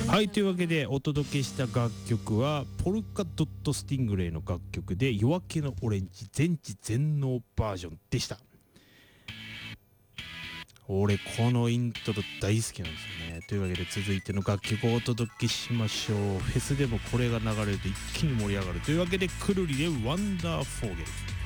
はい、というわけでお届けした楽曲はポルカドットスティングレイの楽曲で夜明けのオレンジ全知全能バージョンでした。俺このイントロ大好きなんですよね。というわけで続いての楽曲をお届けしましょう。フェスでもこれが流れると一気に盛り上がるというわけでくるりでワンダーフォーゲル。